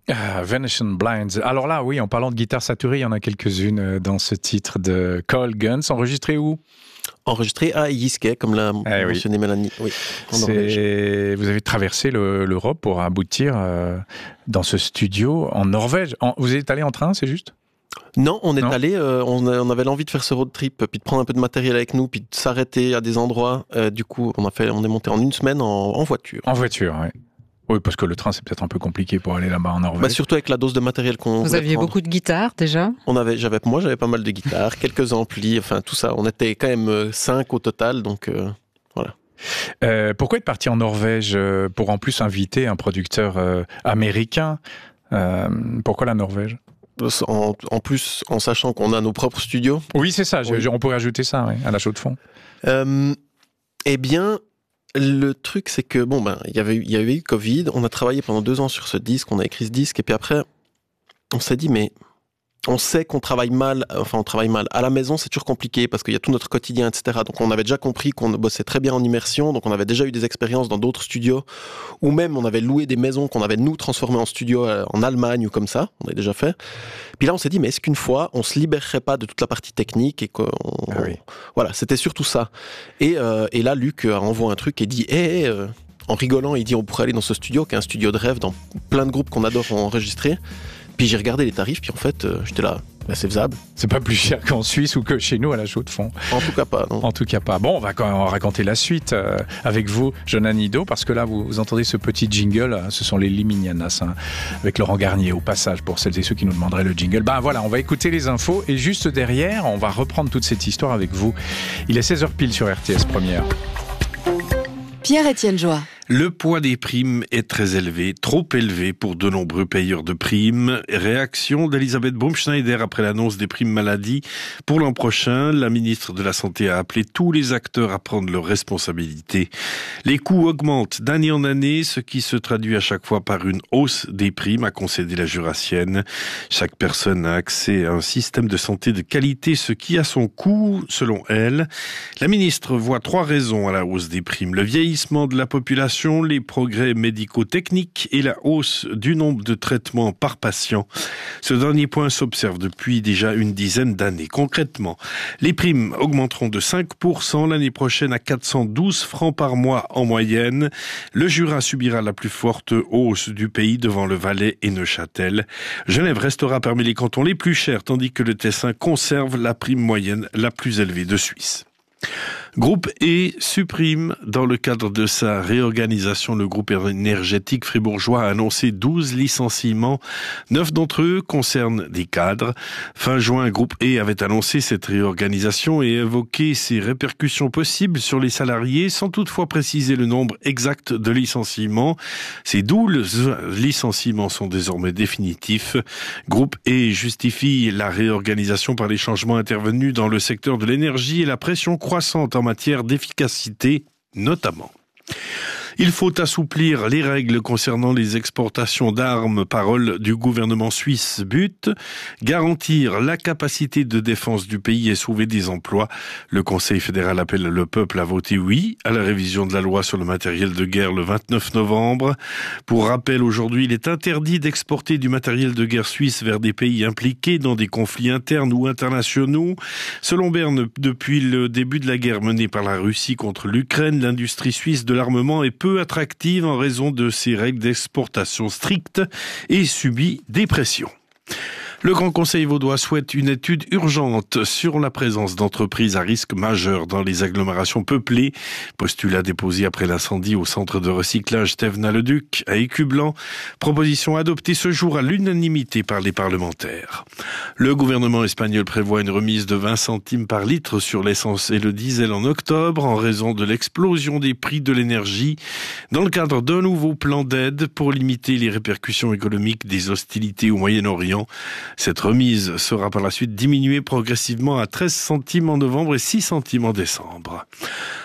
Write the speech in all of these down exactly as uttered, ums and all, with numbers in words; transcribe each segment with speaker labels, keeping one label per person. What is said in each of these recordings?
Speaker 1: Ah, Venetian Blinds. Alors là, oui, en parlant de guitare saturée, il y en a quelques-unes dans ce titre de Cold Guns. Enregistré où ?
Speaker 2: Enregistré à Yiske, comme l'a eh mentionné oui. Mélanie. Oui, en
Speaker 1: Norvège. Vous avez traversé le, l'Europe pour aboutir euh, dans ce studio en Norvège. En, vous êtes allé en train, c'est juste ?
Speaker 2: Non, on est non. allé, euh, on, a, on avait l'envie de faire ce road trip, puis de prendre un peu de matériel avec nous, puis de s'arrêter à des endroits. Euh, du coup, on a fait, on est monté en une semaine en, en voiture.
Speaker 1: En voiture, oui. Oui, parce que le train, c'est peut-être un peu compliqué pour aller là-bas en Norvège.
Speaker 2: Bah, surtout avec la dose de matériel qu'on
Speaker 3: Vous aviez
Speaker 2: prendre.
Speaker 3: beaucoup de guitares, déjà ?
Speaker 2: On avait, j'avais, Moi, j'avais pas mal de guitares, quelques amplis, enfin, tout ça. On était quand même cinq au total, donc euh, voilà.
Speaker 1: Euh, pourquoi être parti en Norvège euh, pour en plus inviter un producteur euh, américain euh, Pourquoi la Norvège ?
Speaker 2: en, en plus, en sachant qu'on a nos propres studios.
Speaker 1: Oui, c'est ça.
Speaker 2: Oui.
Speaker 1: Je, on pourrait ajouter ça oui, à la chaux de fond.
Speaker 2: Euh, eh bien... Le truc, c'est que, bon, ben, il y avait, il y avait eu Covid, on a travaillé pendant deux ans sur ce disque, on a écrit ce disque, et puis après, on s'est dit, mais on sait qu'on travaille mal, enfin, on travaille mal. À la maison, c'est toujours compliqué, parce qu'il y a tout notre quotidien, et cetera. Donc, on avait déjà compris qu'on bossait très bien en immersion, donc on avait déjà eu des expériences dans d'autres studios, ou même on avait loué des maisons qu'on avait, nous, transformées en studio en Allemagne, ou comme ça, on avait déjà fait. Puis là, on s'est dit, mais est-ce qu'une fois, on se libérerait pas de toute la partie technique et qu'on,
Speaker 1: ah oui.
Speaker 2: voilà, c'était surtout ça. Et, euh, et là, Luc envoie un truc et dit, hé, hey, hey, euh, en rigolant, il dit, on pourrait aller dans ce studio, qui est un studio de rêve dans plein de groupes qu'on adore enregistrer. Puis j'ai regardé les tarifs, puis en fait, euh, j'étais là, bah, c'est faisable.
Speaker 1: C'est pas plus cher qu'en Suisse ou que chez nous à la chaux de fond.
Speaker 2: En tout cas pas, non.
Speaker 1: En tout cas pas. Bon, on va quand même raconter la suite euh, avec vous, John Anido, parce que là, vous, vous entendez ce petit jingle, ce sont les Liminianas, hein, avec Laurent Garnier au passage, pour celles et ceux qui nous demanderaient le jingle. Ben voilà, on va écouter les infos, et juste derrière, on va reprendre toute cette histoire avec vous. Il est seize heures pile sur R T S Première.
Speaker 4: Pierre-Étienne Joie.
Speaker 5: Le poids des primes est très élevé, trop élevé pour de nombreux payeurs de primes. Réaction d'Elisabeth Baumschneider après l'annonce des primes maladie. Pour l'an prochain, la ministre de la Santé a appelé tous les acteurs à prendre leurs responsabilités. Les coûts augmentent d'année en année, ce qui se traduit à chaque fois par une hausse des primes, a concédé la Jurassienne. Chaque personne a accès à un système de santé de qualité, ce qui a son coût, selon elle. La ministre voit trois raisons à la hausse des primes. Le vieillissement de la population, les progrès médico-techniques et la hausse du nombre de traitements par patient. Ce dernier point s'observe depuis déjà une dizaine d'années. Concrètement, les primes augmenteront de cinq pour cent l'année prochaine à quatre cent douze francs par mois en moyenne. Le Jura subira la plus forte hausse du pays devant le Valais et Neuchâtel. Genève restera parmi les cantons les plus chers, tandis que le Tessin conserve la prime moyenne la plus élevée de Suisse. Groupe E supprime, dans le cadre de sa réorganisation, le groupe énergétique fribourgeois a annoncé douze licenciements. Neuf d'entre eux concernent des cadres. Fin juin, Groupe E avait annoncé cette réorganisation et évoqué ses répercussions possibles sur les salariés, sans toutefois préciser le nombre exact de licenciements. Ces douze licenciements sont désormais définitifs. Groupe E justifie la réorganisation par les changements intervenus dans le secteur de l'énergie et la pression croissante en matière d'efficacité, notamment. Il faut assouplir les règles concernant les exportations d'armes, parole du gouvernement suisse. But, garantir la capacité de défense du pays et sauver des emplois. Le Conseil fédéral appelle le peuple à voter oui à la révision de la loi sur le matériel de guerre le vingt-neuf novembre. Pour rappel, aujourd'hui, il est interdit d'exporter du matériel de guerre suisse vers des pays impliqués dans des conflits internes ou internationaux. Selon Berne, depuis le début de la guerre menée par la Russie contre l'Ukraine, l'industrie suisse de l'armement est peu attractive en raison de ses règles d'exportation strictes et subit des pressions. Le Grand Conseil vaudois souhaite une étude urgente sur la présence d'entreprises à risque majeur dans les agglomérations peuplées. Postulat déposé après l'incendie au centre de recyclage Thévenin-le-Duc à Écublanc. Proposition adoptée ce jour à l'unanimité par les parlementaires. Le gouvernement espagnol prévoit une remise de vingt centimes par litre sur l'essence et le diesel en octobre en raison de l'explosion des prix de l'énergie dans le cadre d'un nouveau plan d'aide pour limiter les répercussions économiques des hostilités au Moyen-Orient. Cette remise sera par la suite diminuée progressivement à treize centimes en novembre et six centimes en décembre.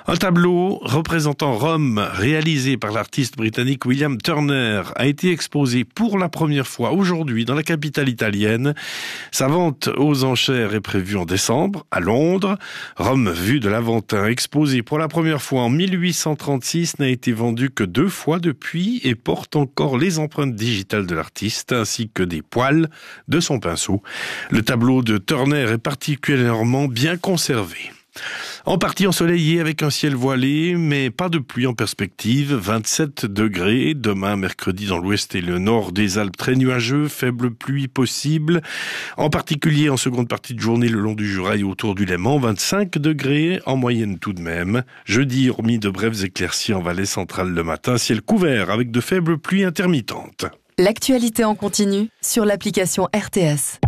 Speaker 5: Un tableau représentant Rome, réalisé par l'artiste britannique William Turner, a été exposé pour la première fois aujourd'hui dans la capitale italienne. Sa vente aux enchères est prévue en décembre, à Londres. Rome, vue de l'Aventin, exposé pour la première fois en mille huit cent trente-six, n'a été vendu que deux fois depuis et porte encore les empreintes digitales de l'artiste, ainsi que des poils de son pinceau. Le tableau de Turner est particulièrement bien conservé. En partie ensoleillé avec un ciel voilé, mais pas de pluie en perspective, vingt-sept degrés. Demain, mercredi, dans l'ouest et le nord des Alpes, très nuageux, faible pluie possible. En particulier en seconde partie de journée, le long du Jura et autour du Léman, vingt-cinq degrés en moyenne tout de même. Jeudi, hormis de brèves éclaircies en vallée centrale le matin, ciel couvert avec de faibles pluies intermittentes.
Speaker 3: L'actualité en continu sur l'application R T S.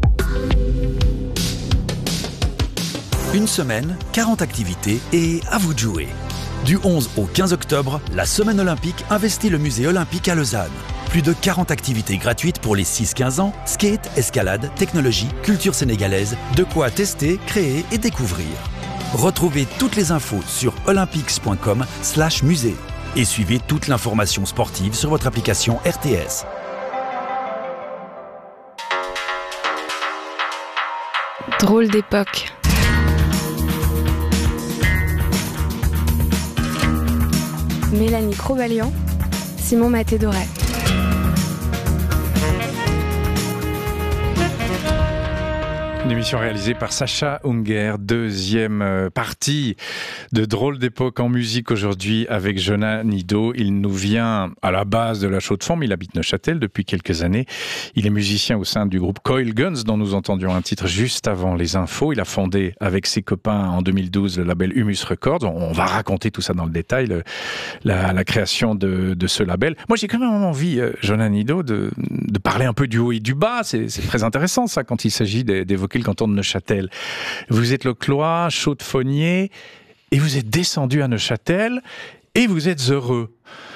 Speaker 4: Une semaine, quarante activités et à vous de jouer. Du onze au quinze octobre, la Semaine olympique investit le musée olympique à Lausanne. Plus de quarante activités gratuites pour les six quinze ans, skate, escalade, technologie, culture sénégalaise, de quoi tester, créer et découvrir. Retrouvez toutes les infos sur olympics point com slash musée et suivez toute l'information sportive sur votre application R T S.
Speaker 6: Drôle d'époque. Mélanie Crobalian, Simon Maté-Doré.
Speaker 1: Une émission réalisée par Sacha Unger, deuxième partie de Drôle d'époque en musique aujourd'hui avec Jonas Nido. Il nous vient à la base de la Chaux-de-Fonds, mais il habite Neuchâtel depuis quelques années. Il est musicien au sein du groupe Coil Guns, dont nous entendions un titre juste avant les infos. Il a fondé avec ses copains en deux mille douze le label Humus Records. On va raconter tout ça dans le détail, le, la, la création de, de ce label. Moi, j'ai quand même envie, euh, Jonas Nido, de, de parler un peu du haut et du bas. C'est, c'est très intéressant, ça, quand il s'agit d'évoquer le canton de Neuchâtel. Vous êtes Loclois, chaudefonnier, et vous êtes descendu à Neuchâtel, et vous êtes heureux.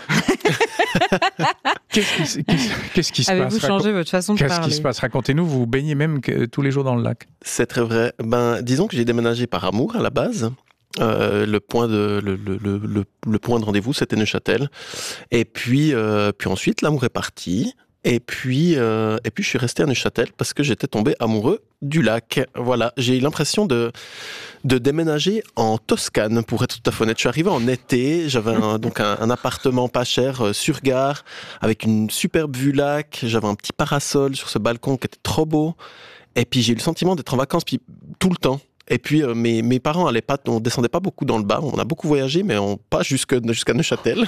Speaker 1: qu'est-ce, qui, qu'est-ce, qu'est-ce qui se
Speaker 7: Avez-vous
Speaker 1: passe?
Speaker 7: Avez-vous changé votre façon de
Speaker 1: qu'est-ce
Speaker 7: parler?
Speaker 1: Qu'est-ce qui se passe? Racontez-nous, vous vous baignez même que, tous les jours dans le lac.
Speaker 2: C'est très vrai. Ben, disons que j'ai déménagé par amour à la base. Euh, le point de le, le, le, le point de rendez-vous, c'était Neuchâtel. Et puis, euh, puis ensuite, l'amour est parti. Et puis, euh, et puis, je suis resté à Neuchâtel parce que j'étais tombé amoureux du lac. Voilà, j'ai eu l'impression de de déménager en Toscane, pour être tout à fait honnête. Je suis arrivé en été, j'avais un, donc un, un appartement pas cher euh, sur gare, avec une superbe vue lac. J'avais un petit parasol sur ce balcon qui était trop beau. Et puis, j'ai eu le sentiment d'être en vacances puis, tout le temps. Et puis euh, mes mes parents allaient pas, on descendait pas beaucoup dans le bas, on a beaucoup voyagé, mais on pas jusque jusqu'à Neuchâtel.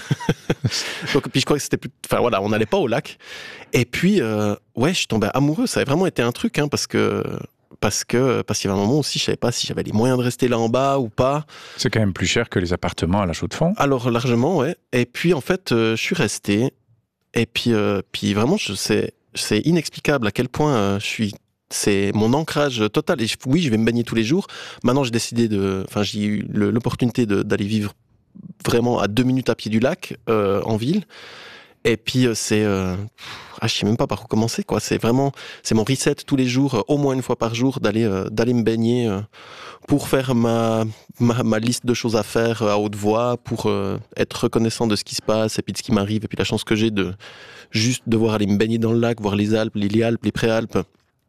Speaker 2: Donc puis je crois que c'était plus, enfin voilà, on n'allait pas au lac. Et puis euh, ouais, je suis tombé amoureux. Ça avait vraiment été un truc, hein, parce que parce que parce qu'il y avait un moment aussi, je savais pas si j'avais les moyens de rester là en bas ou pas.
Speaker 1: C'est quand même plus cher que les appartements à la Chaux-de-Fonds.
Speaker 2: Alors largement, ouais. Et puis en fait, euh, je suis resté. Et puis euh, puis vraiment, je sais, c'est inexplicable à quel point euh, je suis. C'est mon ancrage total. Et je, oui, je vais me baigner tous les jours. Maintenant, j'ai décidé de, enfin, j'ai eu le, l'opportunité de, d'aller vivre vraiment à deux minutes à pied du lac, euh, en ville. Et puis, c'est, euh, ah, je sais même pas par où commencer, quoi. C'est vraiment, c'est mon reset tous les jours, euh, au moins une fois par jour, d'aller, euh, d'aller me baigner, euh, pour faire ma, ma, ma liste de choses à faire euh, à haute voix, pour euh, être reconnaissant de ce qui se passe et puis de ce qui m'arrive et puis la chance que j'ai de juste devoir aller me baigner dans le lac, voir les Alpes, les Alpes, les Préalpes.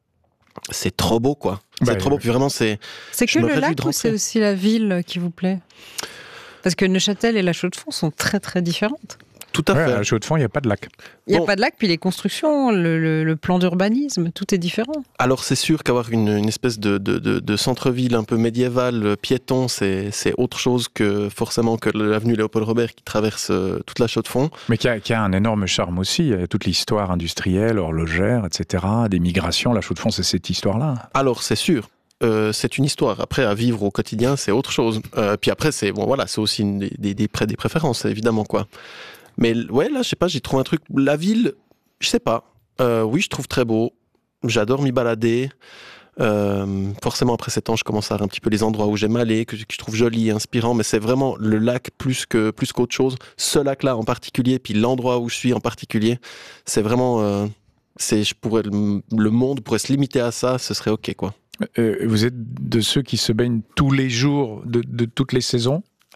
Speaker 2: C'est trop beau, quoi. C'est
Speaker 1: bah,
Speaker 2: trop beau. Puis vraiment, c'est.
Speaker 7: C'est que le lac ou c'est aussi la ville qui vous plaît? Parce que Neuchâtel et la Chaux-de-Fonds sont très très différentes.
Speaker 2: Tout à
Speaker 1: ouais,
Speaker 2: fait.
Speaker 1: À la Chaux-de-Fonds, il n'y a pas de lac.
Speaker 7: Il n'y a
Speaker 2: bon.
Speaker 7: pas de lac, puis les constructions, le, le, le plan d'urbanisme, tout est différent.
Speaker 2: Alors c'est sûr qu'avoir une, une espèce de, de, de, de centre-ville un peu médiéval, piéton, c'est, c'est autre chose que forcément que l'avenue Léopold-Robert qui traverse toute la Chaux-de-Fonds.
Speaker 1: Mais qui a, qui a un énorme charme aussi, toute l'histoire industrielle, horlogère, et cetera, des migrations. La Chaux-de-Fonds, c'est cette histoire-là.
Speaker 2: Alors c'est sûr. Euh, c'est une histoire. Après, à vivre au quotidien, c'est autre chose. Euh, puis après, c'est bon, voilà, c'est aussi une, des, des, des, des préférences, évidemment, quoi. Mais ouais, là, je sais pas, j'ai trouvé un truc. La ville, je sais pas. Euh, oui, je trouve très beau. J'adore m'y balader. Euh, forcément, après sept ans, je commence à voir un petit peu les endroits où j'aime aller, que, que je trouve joli et inspirant. Mais c'est vraiment le lac plus que plus qu'autre chose. Ce lac-là en particulier, puis l'endroit où je suis en particulier, c'est vraiment. Euh, c'est, je pourrais le, le monde pourrait se limiter à ça, ce serait ok, quoi.
Speaker 1: Euh, vous êtes de ceux qui se baignent tous les jours de, de toutes les saisons?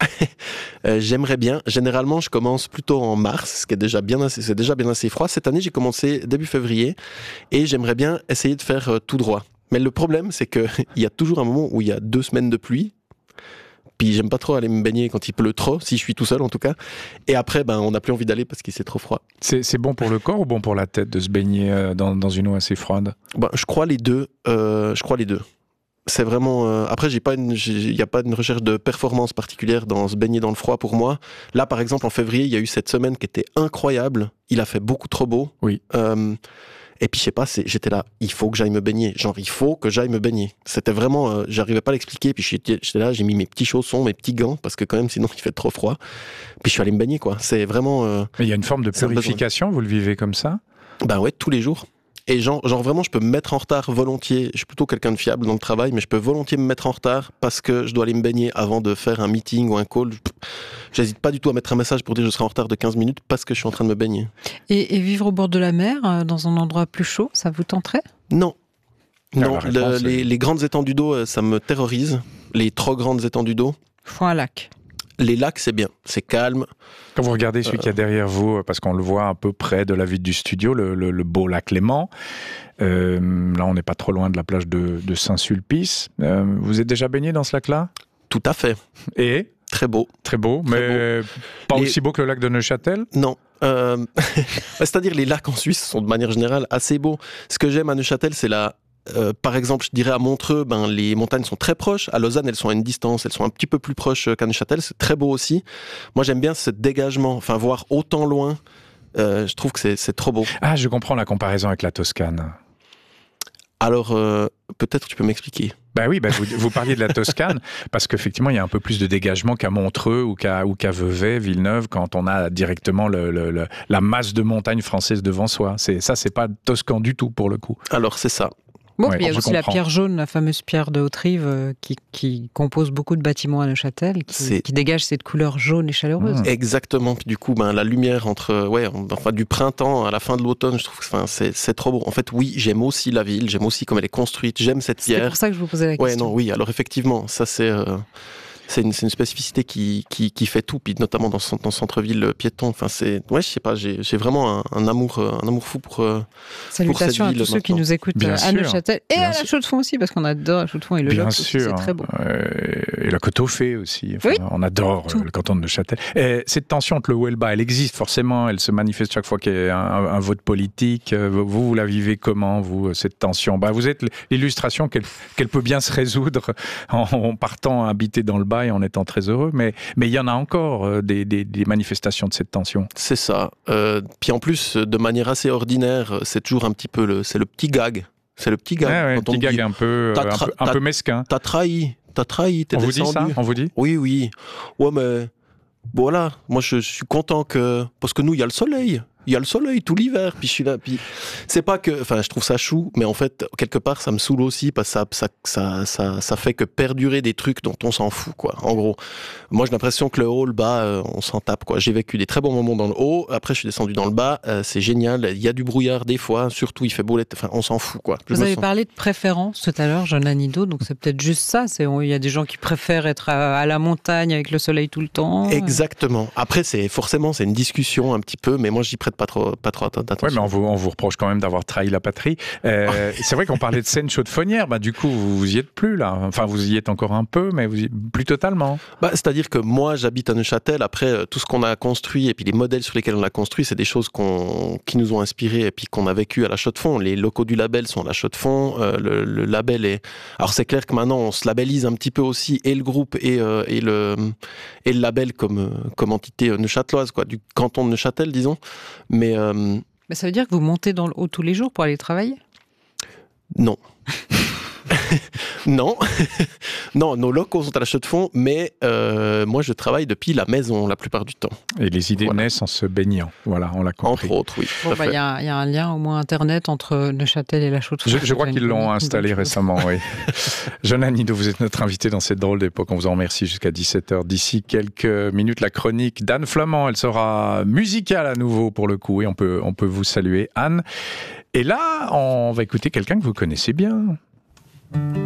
Speaker 2: euh, J'aimerais bien. Généralement, je commence plutôt en mars, ce qui est déjà bien assez, c'est déjà bien assez froid. Cette année, j'ai commencé début février et j'aimerais bien essayer de faire euh, tout droit. Mais le problème, c'est qu'il y a toujours un moment où il y a deux semaines de pluie. Puis j'aime pas trop aller me baigner quand il pleut trop, si je suis tout seul en tout cas. Et après, ben, on n'a plus envie d'aller parce qu'il c'est trop froid.
Speaker 1: C'est, c'est bon pour le corps ou bon pour la tête de se baigner dans, dans une eau assez froide?
Speaker 2: Ben, je crois les deux. Euh, je crois les deux. C'est vraiment. Euh, après, j'ai pas une, il n'y a pas une recherche de performance particulière dans se baigner dans le froid pour moi. Là, par exemple, en février, il y a eu cette semaine qui était incroyable. Il a fait beaucoup trop beau.
Speaker 1: Oui.
Speaker 2: Euh, et puis, je sais pas, c'est, j'étais là, il faut que j'aille me baigner. Genre, il faut que j'aille me baigner. C'était vraiment. Euh, j'arrivais pas à l'expliquer. Puis, j'étais, j'étais là, j'ai mis mes petits chaussons, mes petits gants, parce que quand même, sinon, il fait trop froid. Puis, je suis allé me baigner, quoi. C'est vraiment. Euh,
Speaker 1: Mais il y a une forme de purification, vous le vivez comme ça?
Speaker 2: Ben ouais, tous les jours. Et genre, genre vraiment, je peux me mettre en retard volontiers. Je suis plutôt quelqu'un de fiable dans le travail, mais je peux volontiers me mettre en retard parce que je dois aller me baigner avant de faire un meeting ou un call. J'hésite pas du tout à mettre un message pour dire que je serai en retard de quinze minutes parce que je suis en train de me baigner.
Speaker 7: Et, et vivre au bord de la mer, dans un endroit plus chaud, ça vous tenterait?
Speaker 2: Non. Non,
Speaker 1: Ah, la réponse,
Speaker 2: le, les,
Speaker 1: c'est...
Speaker 2: les grandes étendues d'eau, ça me terrorise. Les trop grandes étendues d'eau.
Speaker 7: Faut un lac.
Speaker 2: Les lacs, c'est bien, c'est calme.
Speaker 1: Quand vous regardez celui euh... qui est derrière vous, parce qu'on le voit un peu près de la vitre du studio, le, le, le beau lac Léman, euh, là on n'est pas trop loin de la plage de, de Saint-Sulpice. Euh, vous êtes déjà baigné dans ce lac-là?
Speaker 2: Tout à fait.
Speaker 1: Et?
Speaker 2: Très beau.
Speaker 1: Très beau,
Speaker 2: Très
Speaker 1: mais
Speaker 2: beau.
Speaker 1: pas
Speaker 2: les...
Speaker 1: aussi beau que le lac de Neuchâtel?
Speaker 2: Non. Euh... C'est-à-dire les lacs en Suisse sont de manière générale assez beaux. Ce que j'aime à Neuchâtel, c'est la... Euh, par exemple, je dirais à Montreux, ben, les montagnes sont très proches. À Lausanne, elles sont à une distance, elles sont un petit peu plus proches qu'à Neuchâtel. C'est très beau aussi. Moi, j'aime bien ce dégagement, enfin, voir autant loin. Euh, je trouve que c'est, c'est trop beau.
Speaker 1: Ah, je comprends la comparaison avec la Toscane.
Speaker 2: Alors, euh, peut-être tu peux m'expliquer.
Speaker 1: Ben oui, ben vous, vous parliez de la Toscane, parce qu'effectivement, il y a un peu plus de dégagement qu'à Montreux ou qu'à, ou qu'à Vevey, Villeneuve, quand on a directement le, le, le, la masse de montagnes françaises devant soi. C'est, ça, c'est pas toscan du tout, pour le coup.
Speaker 2: Alors, c'est ça.
Speaker 7: Bon,
Speaker 1: ouais,
Speaker 7: puis il y a
Speaker 1: je
Speaker 7: aussi
Speaker 1: comprends.
Speaker 7: la pierre jaune, la fameuse pierre de Haute-Rive, euh, qui, qui compose beaucoup de bâtiments à Neuchâtel, qui,
Speaker 2: C'est...
Speaker 7: qui dégage cette couleur jaune et chaleureuse.
Speaker 2: Mmh. Exactement. Puis du coup, ben, la lumière entre, ouais, enfin, du printemps à la fin de l'automne, je trouve que enfin, c'est, c'est trop beau. En fait, oui, j'aime aussi la ville, j'aime aussi comment elle est construite, j'aime cette pierre.
Speaker 7: C'est pour ça que je vous posais la question.
Speaker 2: Ouais, non, oui. Alors effectivement, ça c'est. Euh... C'est une, c'est une spécificité qui, qui, qui fait tout, puis notamment dans son dans centre-ville piéton. Enfin, c'est, ouais, je sais pas, j'ai, j'ai vraiment un, un amour, un amour fou pour.
Speaker 7: Salutations
Speaker 2: pour cette
Speaker 7: à tous ceux qui nous écoutent
Speaker 1: Bien
Speaker 7: à
Speaker 1: sûr.
Speaker 7: Neuchâtel et
Speaker 1: Bien
Speaker 7: à la
Speaker 1: sûr.
Speaker 7: Chaux-de-Fonds aussi, parce qu'on adore la Chaux-de-Fonds et le
Speaker 1: Bien
Speaker 7: Lot,
Speaker 1: sûr.
Speaker 7: c'est très beau.
Speaker 1: Euh, et la côte aux fées aussi. Enfin,
Speaker 7: Oui.
Speaker 1: On adore
Speaker 7: Tout.
Speaker 1: le canton de Neuchâtel. Et cette tension entre le haut et le bas, elle existe forcément. Elle se manifeste chaque fois qu'il y a un, un vote politique. Vous, vous la vivez comment, vous, cette tension? Bah, vous êtes l'illustration qu'elle, qu'elle peut bien se résoudre en, en partant habiter dans le bas et en étant très heureux. Mais mais il y en a encore euh, des, des, des manifestations de cette tension.
Speaker 2: C'est ça. Euh, puis en plus, de manière assez ordinaire, c'est toujours un petit peu le, c'est le petit gag. C'est le petit gag.
Speaker 1: Ouais, ouais,
Speaker 2: Quand
Speaker 1: petit
Speaker 2: on
Speaker 1: gag
Speaker 2: dit,
Speaker 1: un peu,
Speaker 2: t'as
Speaker 1: un
Speaker 2: tra-
Speaker 1: peu, un
Speaker 2: t'as-
Speaker 1: peu mesquin.
Speaker 2: T'as trahi, t'as trahi, t'es
Speaker 1: On vous
Speaker 2: descendu.
Speaker 1: dit ça? On vous dit?
Speaker 2: Oui, oui. Ouais, mais voilà. Moi, je, je suis content que parce que nous, il y a le soleil. Il y a le soleil tout l'hiver, puis je suis là, puis c'est pas que, enfin, je trouve ça chou, mais en fait, quelque part, ça me saoule aussi, parce que ça, ça, ça, ça, ça fait que perdurer des trucs dont on s'en fout, quoi. En gros, moi, j'ai l'impression que le haut, le bas, euh, on s'en tape, quoi. J'ai vécu des très bons moments dans le haut, après, je suis descendu dans le bas, euh, c'est génial, il y a du brouillard des fois, surtout, il fait beau l'été, enfin, on s'en fout, quoi. Je
Speaker 7: Vous
Speaker 2: me
Speaker 7: avez
Speaker 2: sens-
Speaker 7: parlé de préférence tout à l'heure, jeune Anido, donc c'est peut-être juste ça. C'est, il y a des gens qui préfèrent être à, à la montagne avec le soleil tout le temps.
Speaker 2: Exactement. Après, c'est forcément, c'est une discussion un petit peu, mais moi, j'y prête pas trop, pas trop
Speaker 1: Oui,
Speaker 2: d'attention.
Speaker 1: mais on vous, on vous reproche quand même d'avoir trahi la patrie. Euh, c'est vrai qu'on parlait de Seine-Chaude-Fonnière, bah, du coup, vous, vous y êtes plus, là. Enfin, vous y êtes encore un peu, mais vous y... plus totalement.
Speaker 2: Bah, c'est-à-dire que moi, j'habite à Neuchâtel. Après, euh, tout ce qu'on a construit et puis les modèles sur lesquels on a construit, c'est des choses qu'on, qui nous ont inspirés et puis qu'on a vécu à la Chaux-de-Fonds. Les locaux du label sont à la Chaux-de-Fonds. Euh, le, le label est... Alors, c'est clair que maintenant, on se labellise un petit peu aussi, et le groupe et, euh, et, le, et le label comme, euh, comme entité neuchâteloise, quoi, du canton de Neuchâtel, disons. Mais... Euh,
Speaker 7: Mais ça veut dire que vous montez dans le haut tous les jours pour aller travailler?
Speaker 2: Non. non. non, nos locaux sont à la Chaux-de-Fonds, mais euh, moi, je travaille depuis la maison la plupart du temps.
Speaker 1: Et les idées
Speaker 2: Voilà.
Speaker 1: naissent en se baignant. Voilà, on l'a compris.
Speaker 2: Entre autres, oui. tout
Speaker 7: Bon,
Speaker 2: à
Speaker 7: bah,
Speaker 2: fait.
Speaker 7: il y, a- il y a un lien au moins internet entre Neuchâtel et la Chaux-de-Fonds.
Speaker 1: Je, je crois qu'ils l'ont
Speaker 7: Une
Speaker 1: installé
Speaker 7: bonne chose.
Speaker 1: récemment, oui. Jeune Anido, vous êtes notre invité dans cette drôle d'époque. On vous en remercie jusqu'à dix-sept heures. D'ici quelques minutes, la chronique d'Anne Flamand. Elle sera musicale à nouveau pour le coup. Et on peut, on peut vous saluer, Anne. Et là, on va écouter quelqu'un que vous connaissez bien.